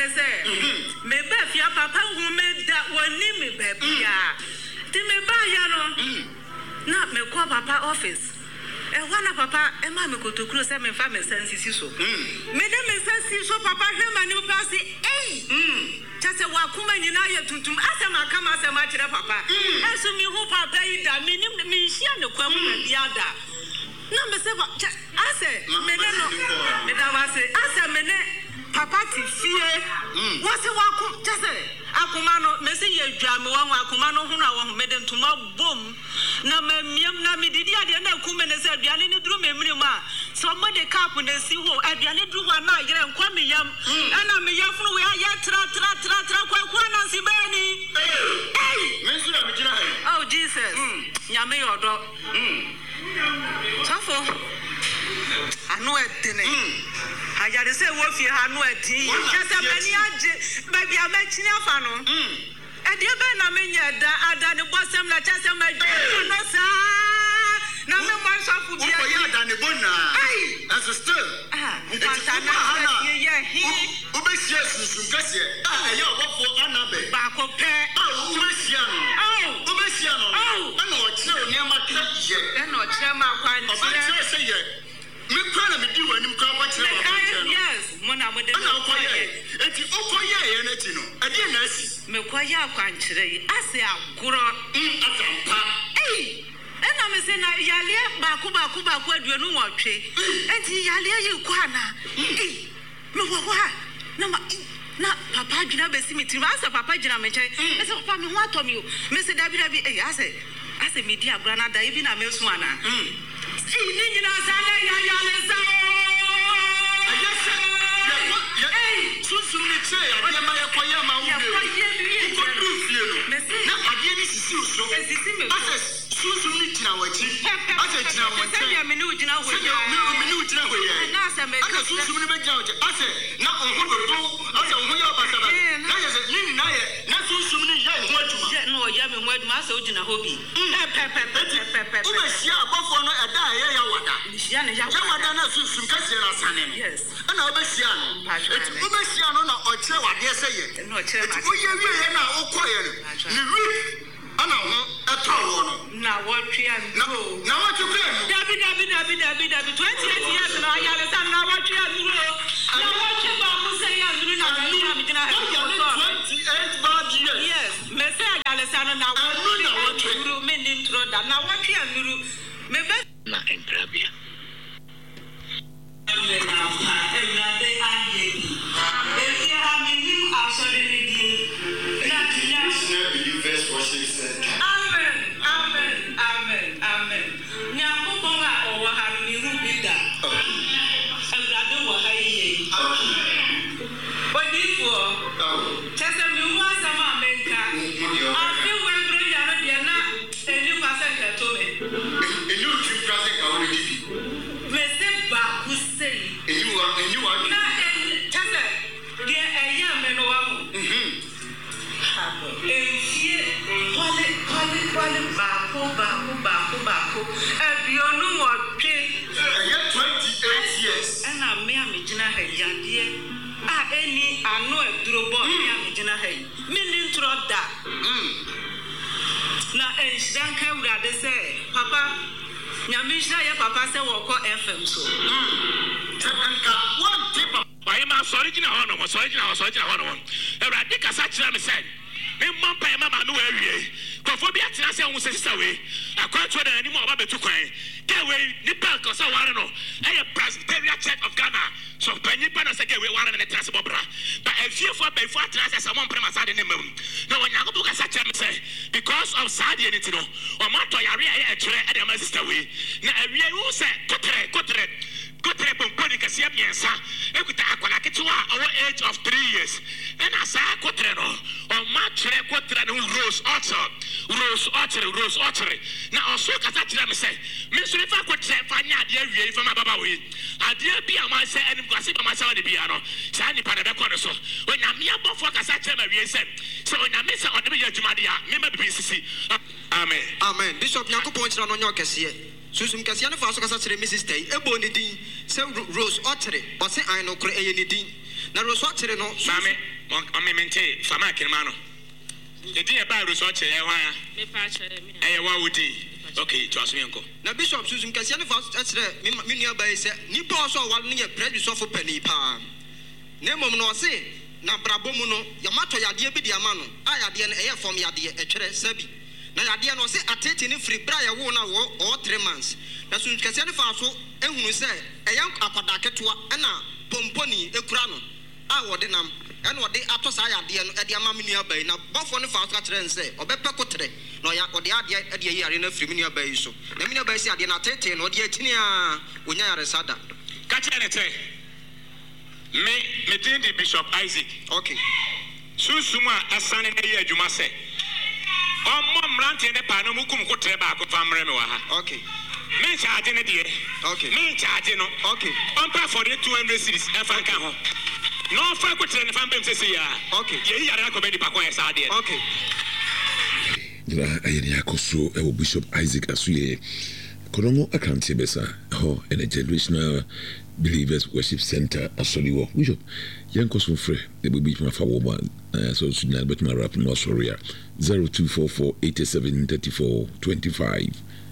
say, me befia papa who made that one name me befia. Ti me ba ya no. Na me call papa office. One papa, and mamma go to close and family senses so. Madame senses so papa him and you pass it. Just a wakuma in I to ask him, I come as a match papa. As me hope I pay that minimum me she and the come with the other. Number 7, I say, Madame, I say, papa ti fear. What's a wakum? Just say, Akumano, Messi, Jam, one Akumano, who I made them to mob boom. Na me miam na me didi ade na kuma na se aduane ne duru memri ma so mo de cap na si ho aduane duru wa na yere nkwa me yam ana me yafunu we ya tra kwa na si bani me su na me gina hai oh Jesus nyame yodo safo anu edene ayare se wo fie anu edi kasa bani age baby amachini afa no Edia be na menya da ada ne bosem na chasem na no sa na me mo sofu bia o ya da ne bona as still nkwanta na ye he obesia sunsun kase e ya obofo anabe ba ko pe obesia no na o kire oni ama kire ye na o kire ma kwan kire se ye me kwana me di wani mka kwa kire yes mo na mo de na ko ye enti okoye ye na ti no ade na asi me kwaya kwankyere yi ase agoro atampa ena me se na yale baako aduanu nwotwe enti yale yi kwa na me wo na papa dwuna besi mitiri ase papa dwuna me nkyɛn me se papa me ho atomi o me se dabi ase me di agora na da ebi na me so ana ni nyina sala yale sa Susu ni che ya ma ya koya ma wo ko du fie no na ade ni sisi so ase susu ni tina wachi ase tina wachi se ya me ni ugina ho ya na ase me ase susu ni be gina ho ase na oho do ase oho ya basaba na ya se ni na ye na susu ni ya ho aduma je no ya me ho aduma ase ugina ho bi pe o be sia abofo no eda ya wada sia ne ya wada na susu nkase na sane yes ana o be sia no Obesia no na ochire wade ese ye. No ochire ma. Oye wie na okoye no. Ni wi ana ho etawo no. Na wotwe an. Na wotwe an. Dabi 28 years na ayale san na wotwe an ro. Na wotwe ba ko say an ro na na mi gina ha. 28 bad years. Yes. Me say ayale san na wotwe ro me ni ntro da na wotwe an ro. Me be na engrabia. Bako. Ebionu wotwe. 28 years. Ena me amegina ha yade. Eni anu edurobo me amegina ha. Me ni ntro da. Na enhyiranka wurade se papa nyamehira ye papa se woko FM so. Nka one tip. Why ma sorry gina ho no, sorry gina ho no. Ewurade kasa kira me say. Me mpa e mama no awie. Kofobia tina se won sesa we. Akwanto da ani mo oba betu kwan. Ke we ni bank osa ware no. Eye Presbyterian Church of Ghana. So panyi pa na se ke we ware na tina se bobra. But efiefo abefo tina se samon prema sade ne mam. Na wonyago bu kasa kira me say because of sade ni ti no. O ma to yare aye e kire e de ma sister we. Na awie wo se kotre Pomponi Kasia Miensa, Ekuta Aquana Ketua, our age of 3 years. And as I quatreno, or match quatreno, Rose Archery. Now, also Catachram say, Miss Rifa Quatrefania, dear, from Abawi. I dear be a myself and gossip myself the piano, Sani Panabaconoso. When I'm near Bofo Casacham, we said, so when I miss on the Jumadia, member BCC. Amen. Bishop Yanko points on your case here. susum kase ne fa so kasa kire Mrs. Tay ebo ne din se Rose Otere o se an no kro eye ne din na Rose Otere no mame o me mente fama kirma no e din e ba Rose Otere e hwan me pa chere me e wa wodi okay to aso yenko na Bishop susum kase ne fa so kire me nua ba se nipa so wal ne ye prejudice of pani pa na mom no se na brabo mu no yamato yade bi di ama no ayade no eye fom yade etwere sabi na yade no se atete ne free bra ye wo na wo 3 months na so kase ne fa so ehunu se eye akwada ketewa na pomponi ekura no a wode nam ena wode ato sa yade no ede ama menua bai na bofo ne fa so ka kire nse obepe kotere no ya wode ade ede yare na free menua bai so na menua bai se ade na atete no ode atini a onya yare sada ka kire ne te me din di Bishop Isaac okay susuma asane na ye adwuma se Omo mrante ne pa no mukum kotre ba ko famre me wa ha. Okay. Me charge ne de. Okay. Me charge no. Okay. On pa for the 200 series e fa kan ho. No fa kotre ne fa mbem sese ya. Okay. Ye yare ko be di pa ko e sa de. Okay. Dra ayeni akoso e Bishop Isaac Asuye. Konomo akanti besa ho in a generational Believers Worship Center Asoliwo. Bishop Yankoso Frey the baby my fa woman so sunya bet my rap no sorry 0244873425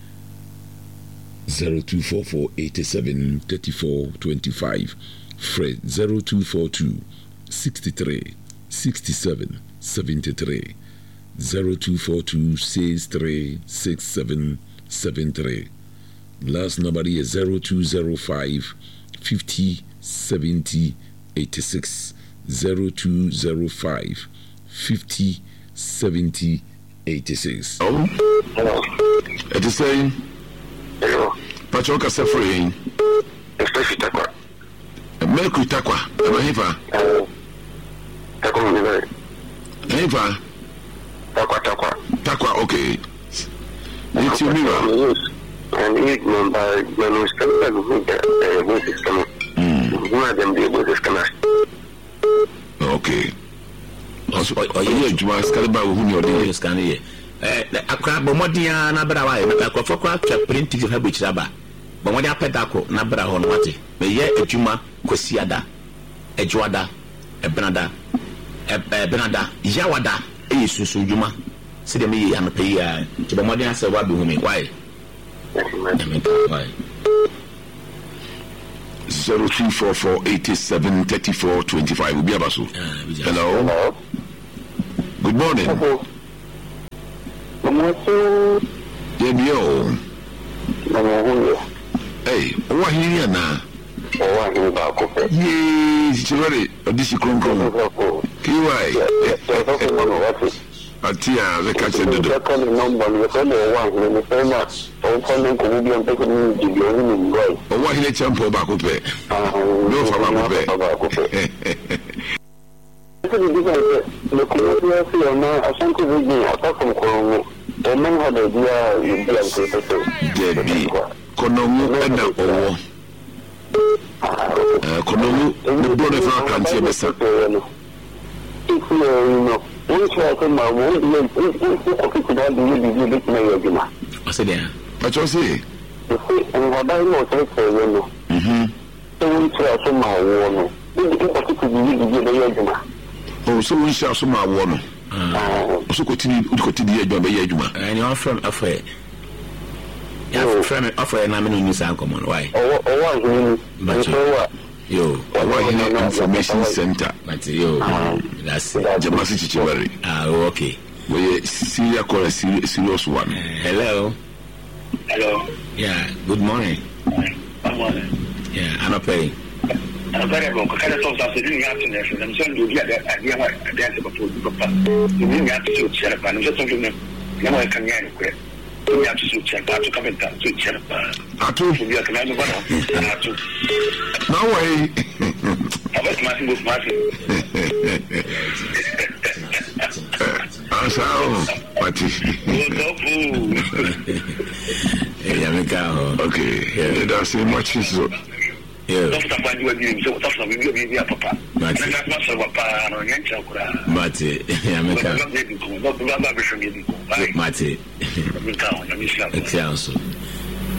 0244873425 Frey 0242636773 0242636773 last number is 0205 50 70 86 0205 50 70 86. Hello. It is saying hello. Pachoka Safari. Especially Takwa. Mercury Takwa. Eva. Takwa. Eva. Takwa, okay. It's your mirror. And each member, when we start to look at the system, one of them be able to scan us. Okay. Also, you just got about whom you're doing scan here. A crab, Modia, Nabra, a crocodile print to have which rubber. But when I pedako, Nabra on what? May ye a Juma, Kosiada, a Juada, a Benada, Yawada, a Susujuma. See me and pay to the Modia say what be why? 0244873425 will be abaso. Hello. Good morning. Hey, what here now? Yes, it's already a discount. Kiwai. Atia, the catch the number. What he champo back up? No, I said, yeah. What you say? And what I know, oh, so we shall some more. So continue to the Juma. And you're from a fair. You're from an offer, and I'm in New South Common. Why? But yo, information center. But yo, that's the message. Okay. We see a call a serious one. Hello. Hello. Yeah. Good morning. Good morning. Yeah, I'm not paying. I'm very good. I can't talk about the new afternoon. I'm saying you get that idea. I dance about food. You need to check. I'm just talking. Now I can get it. You have to check. I have to come in to check. I told you, I can have to. No way. I was matching with Martin. I'm sorry. Okay. That's so much. Yeah. But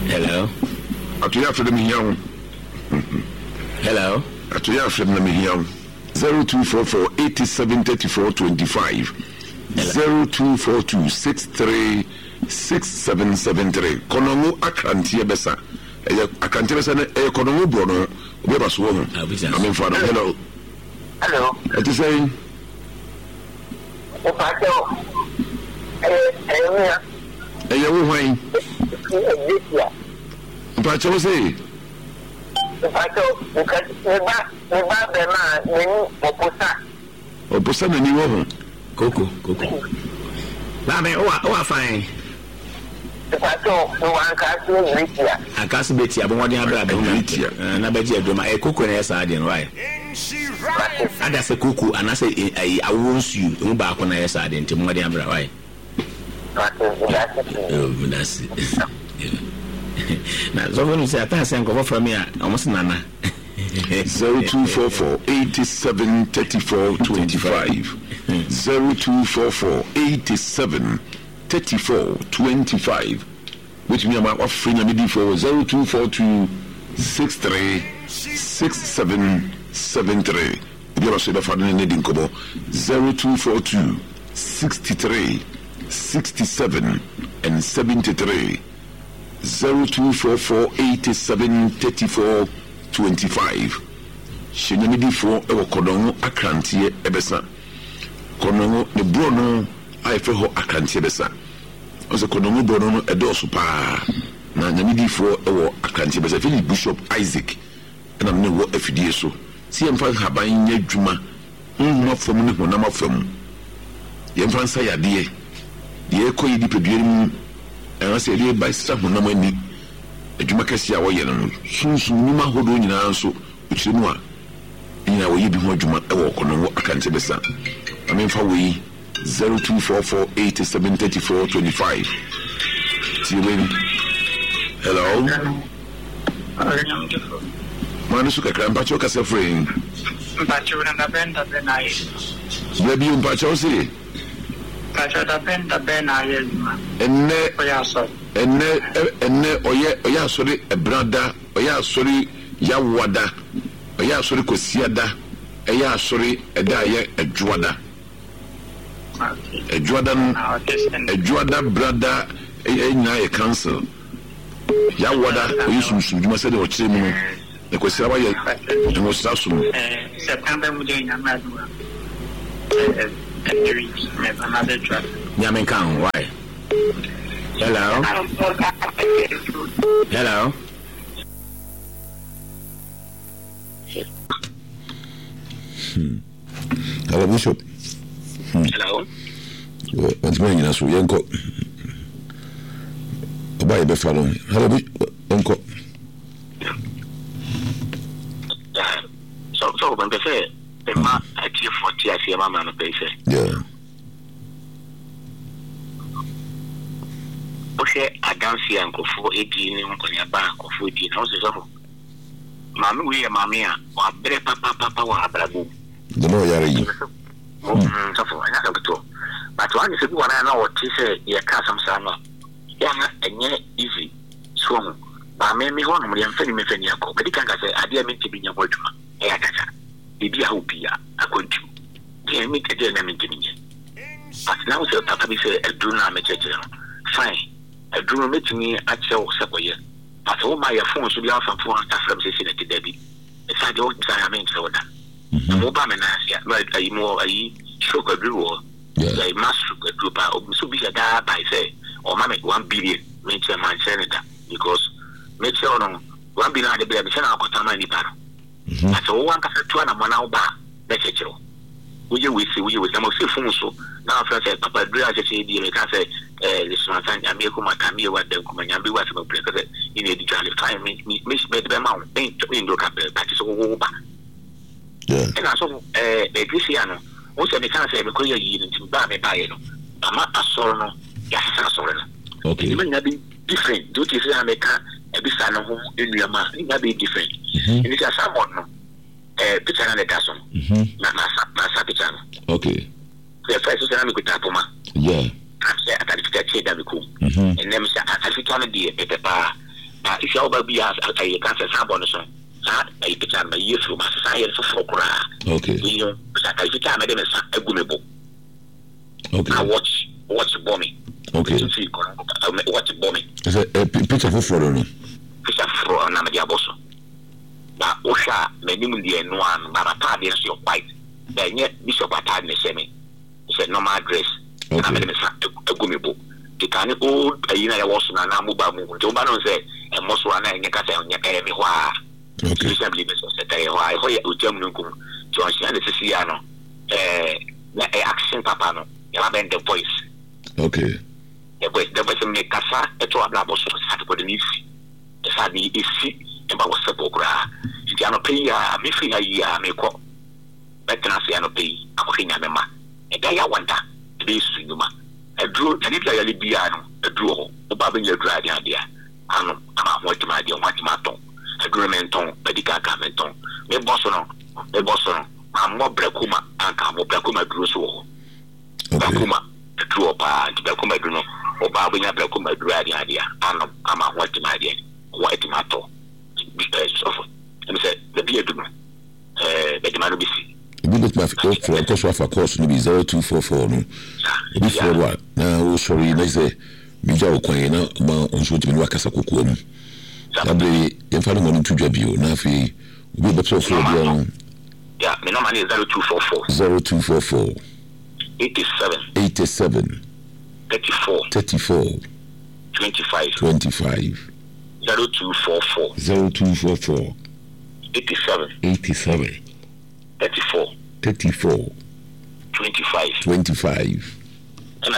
Hello. Atuya afre me hiawo. Hello. Atuya afre me hiawo. 0244 873425 0242 636773 Konongo akrantie besa. Akrantie besa na konongo bro no obi ba so ho. Amen father. Hello. Hello. What you saying? Eya wo hwan? Mpacho wo say? Mpacho, because me ba be na ni oposa. Oposa na ni wo ho. Koko. Na me o fine. Mpacho, no anka so Britia. Anka so Britia, bo wodi abra be Britia. Na ba ji adoma koko na yesa ade no why? Ada se koko anase awonsu mu ba ko na yesa ade ntem wodi abra why? That's it. Now, so when you say I can't go from here, almost nana. 0244 87 34 25 0244 87 34 25 which means I'm offering a midi for 0242 63 6773. You are saying for the needing kobo 0242 63 67 and 73 0244 87 34 25 Shenyamidi for ewo kodongo akrantie ebesa kodongo ne bro no aife ho akrantie ebesa oso kodongo bro no edoso pa na nyamidi for ewo akrantie ebesa Philip Bishop Isaac na me wo afidie so si emfa haban nya dwuma nhoma fam ne honam afam yemfa nsa yade ye koyi di peduem and say dey by staff honam ani adwuma kase a wo ye no sunsun nima hodo nyina nso uchimu a ina wo yi bi ho adwuma e wo kono akante besa amen fa wo yi 0244 87 34 25 hello manu suka kramba choka sefring mpacho na benda benai baby mpacho si mpacho da bena yezma enne oyaso enne oya asori ebrada oya asori yawada oya asori kosiada oya asori eda ye adwada adwada brada nyina ye cancel yawada oyi sumsum djuma se de o kire mu no e kosira ba ye ngo sasum September mu de nyama adwa Nyamen kan why? Hello. Hello. Hello Bishop. Hello. What's going on? So yanko. Oba be follow. Hello Bishop. Yanko. So when they say the ma actually 40 I see a man on the base. Yeah. Oche adansi ankofo edi ni nkonya ba ankofo edi na ozo so mami we mami a wa bere papa wa abrabu the no yare yi so anya ka to but one is go na o ti say ye ka samsa no ya na enye easy so ba me ho no me mfani me fani akọ bedi kan ka say ade me ti binya boduma e ya kacha bibi a obia akontu ye me tede na me tinya but now say papa bi say edu na me cheche fine aduru metimi akyerɛ wo sɛkɔyɛ but wo ma yɛ phone so bi afa phone afram sɛ sɛ tede bi ɛfa de wo tsaya me nkyerɛ wo da mo ba me na asia ba ayi mo ayi shock aduru wo ayi master aduru pa so bi da by say o ma me 1 billion me nkyerɛ man kyerɛ da because me kyerɛ no 1 billion de bi me kyerɛ na akɔta ma ni ba no but wo wan ka sɛ to na mo na wo ba na kyerɛ woje wesi mo se phone so na afra say papa aduru a kyerɛ di me ka say this man san amie ko makamie wa dem ko nyambe wa se mo pre ka say in edi jale time me be ma in do ka be but so wo ba yeah and so edisi ano wo se me kan say me ko ye yi ntim ba me ba ye no ama asoro no ya sa asoro no okay me nya be different do ti say America e bi sa no ho enuama nya be different in this asamo no picture na da so na sa picture no okay the first is na me ko tapoma yeah I atadifika che da biko and them say atadifika no de pepa if you over be as I can't say bonus. I began my year through my society for cry. Okay. You know, I became a good. Okay. I watch bombing. Okay. Watch bombing. It's a picture for fraud. Picture for Namadia Bosso. But Osha, many million one, but a party your white. Then yet Bishop Atad semi. It's a normal dress. Okay. I'm a gummy. The kind of old United was an Amuba. Jobano said, and most one and Yakata on Yakami. Okay. Recently, I heard you German to understand the Ciano. Action Papano. You have the voice. Okay. The voice make Casa, a to a blabos, had to put an easy. The Sadi is sick, and I was sepulchra. You cannot pay a missing a year, make up. Better not say, I pay. I'm a member. A guy I want that. This Numa. A drew, and if I be a draw, the babbling your dry idea. I'm what my dear, what my tongue. Agreementon, Pedica Camenton, me Bosson, I'm more Bracuma, and come up Bracuma Druso. Bracuma, the true part, Bracuma Bruno, or Babina Bracuma Dradi idea, and I'm a white my idea, white matter. And said, the beer do the man will be seen. We look back for a course, maybe 0244. Before what? Now, sorry, they say, Mijao Quayna, on shooting Wakasakukum. Sabe, eu falo muito de Jabio, na fi, o Bibo for the yeah, my number is 0244 0244 87 34 25 0244 87 34 25 and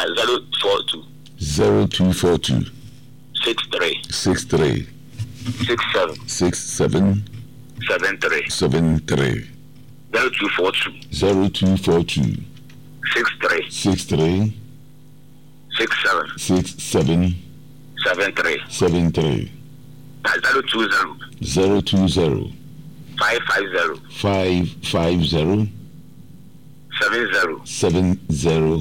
0242 63 67 73 0242 63 67 73 020 550 70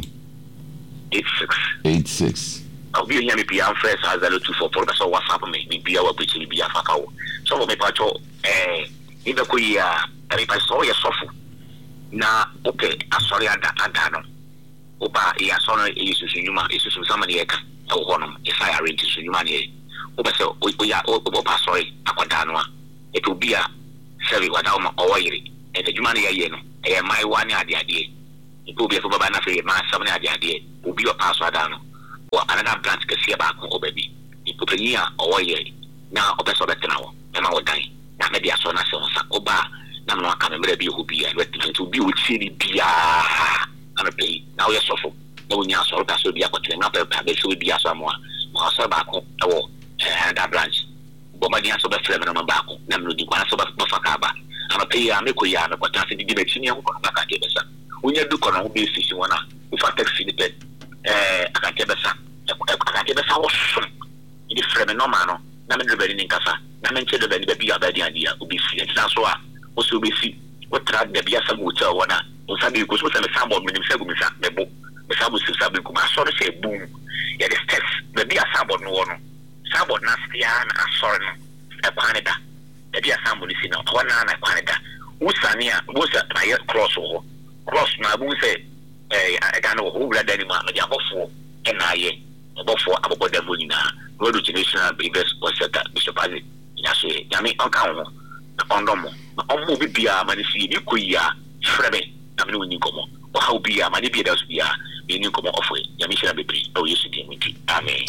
86 I'll be here, maybe I'm fresh as I look for Professor WhatsApp me, be our preaching, be a facao. Some of me patrol, in the Kuya, and if I saw your sofa. Now, okay, I'm sorry, I don't. Opa, yeah, sorry, is to Yuma, is to somebody else. Oh, one, if I arrange to Yuma, Opa, so we are Opa, sorry, Aquadanoa. It will be a Sevi Wadama or and the Jumania, and my 1 year idea. It will be a Bobana for my 7 year idea, will be a password down. Or another branch can see about oh baby. You put a year or year. Now, or best of it now, and I will die. Now, maybe I saw nothing on Oba. Now, I'm not coming, maybe who be and to be with City Bia. I'm a pay. Now, you're so full. No one else or that's will be a continuing up a palace will be a someone. Or Sabaco, or that branch. But my answer the flavor on my back. Never do one of Mafakaba. I'm a pay. I'm a Koyana, but I think you give it to me. When you do corner, be a one. If I text the bed. I can't get the house. It is from a normal. Naman the very in Casa. Naman said the baby a bad idea. Ubi see and Sansoa. Also, we see what track the Biasa Mucha one. On Sabi goes with a sample with himself. The book. The Sabu Sabicum. I saw the say boom. Yet the steps. The Bia Sabot no one. Sabot Nastian. I saw a Panada. The Bia Sambo is in a one and a Panada. Usania was a cross over. Cross my boom say. I can't know who read any man, but I'm for NIA, about for about the Munina, Road to National Bivers was set at Bishop Azi, Yashe, Yami, Onkamo, Ondomo, Omo Bia, Manisi, Yukuya, Frebe, Namu Nikomo, or how Bia, Manibia does Bia, the Nikomo of Yamisha Baby, oh, you see, Amen.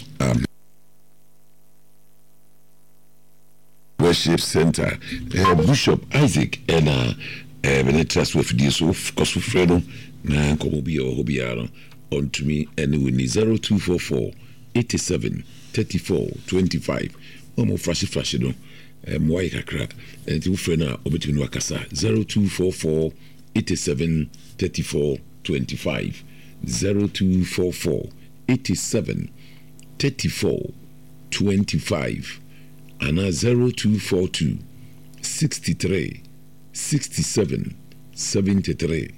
Worship Center, Bishop Isaac, and Venetas with this of Cosufredo. Na komobi o hobiaro on to me anyway 0244 87 34 25 omo flash no mwai kakra enti wo frena obetimi wakasa 0244 87 34 25 0244 87 34 25 and 0242 63 67 73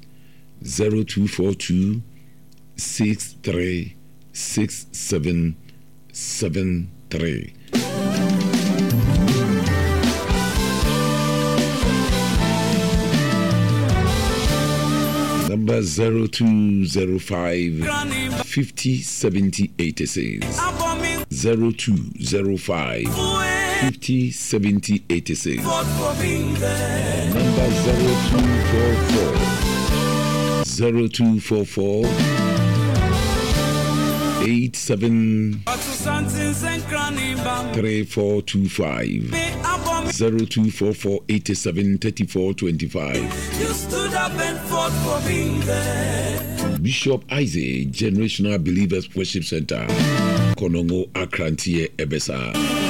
0242 63 67 73 Number 0205 50 70 86. 0205 50 70 86. Number 0244 87 3425. 0244 87 3425. You stood up and fought for being there. Bishop Isaac, Generational Believers Worship Center, Konongo Akrantie Ebesa.